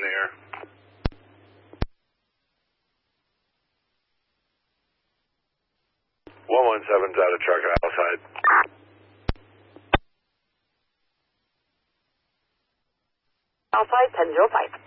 on the air. 117's out of truck outside. Outside 1005.